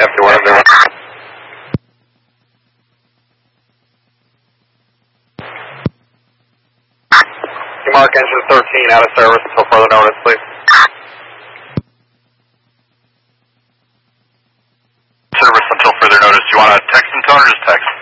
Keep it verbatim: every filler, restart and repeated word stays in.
Empty one, empty one. Mark engine thirteen out of service until further notice, please. Service until further notice. Do you want to text and tone or just text?